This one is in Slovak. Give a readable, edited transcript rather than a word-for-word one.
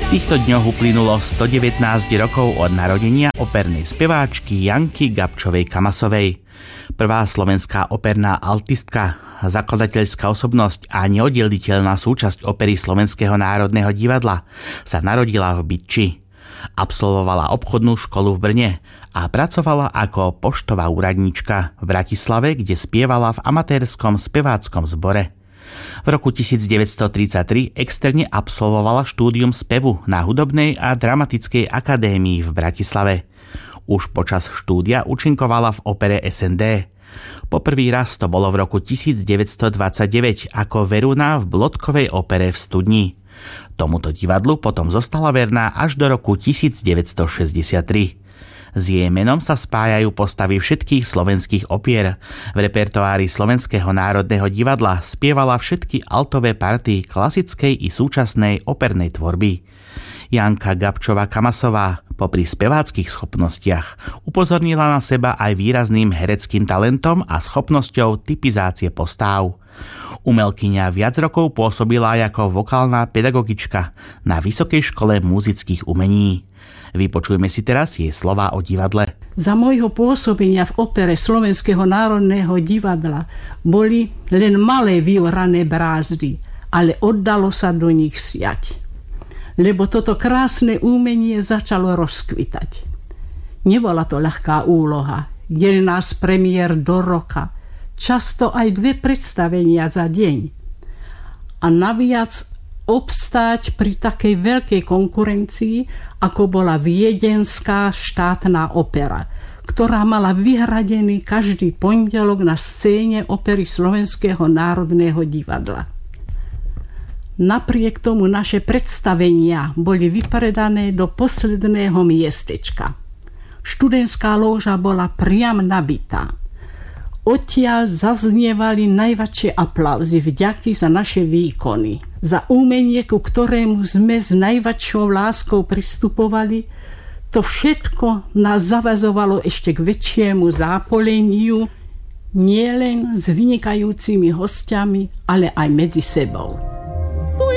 týchto dňoch uplynulo 119 rokov od narodenia opernej speváčky Janky Gabčovej Kamasovej. Prvá slovenská operná altistka, zakladateľská osobnosť a neoddeliteľná súčasť opery Slovenského národného divadla sa narodila v Bytči. Absolvovala obchodnú školu v Brne a pracovala ako poštová úradníčka v Bratislave, kde spievala v amatérskom speváckom zbore. V roku 1933 externe absolvovala štúdium spevu na Hudobnej a dramatickej akadémii v Bratislave. Už počas štúdia účinkovala v opere SND. Poprvý raz to bolo v roku 1929 ako Veruna v Blodkovej opere v Studni. Tomuto divadlu potom zostala verná až do roku 1963. S jej menom sa spájajú postavy všetkých slovenských opier. V repertoári Slovenského národného divadla spievala všetky altové party klasickej i súčasnej opernej tvorby. Janka Gabčová Kamasová popri speváckych schopnostiach upozornila na seba aj výrazným hereckým talentom a schopnosťou typizácie postáv. Umelkyňa viac rokov pôsobila aj ako vokálna pedagogička na Vysokej škole múzických umení. Vypočujme si teraz jej slová o divadle. Za môjho pôsobenia v opere Slovenského národného divadla boli len malé vyorané brázdy, ale oddalo sa do nich siať. Lebo toto krásne umenie začalo rozkvitať. Nebola to ľahká úloha, 11 premiér do roka, často aj 2 predstavenia za deň. A naviac obstáť pri takej veľkej konkurencii, ako bola Viedenská štátna opera, ktorá mala vyhradený každý pondelok na scéne opery Slovenského národného divadla. Napriek tomu naše predstavenia boli vypredané do posledného miestečka. Študentská lóža bola priam nabitá. Odtiaľ zaznievali najväčšie aplauzy vďaky za naše výkony. Za umenie, ku ktorému sme s najväčšou láskou pristupovali, to všetko nás zavezovalo ešte k väčšiemu zápoleniu, nielen s vynikajúcimi hostiami, ale aj medzi sebou.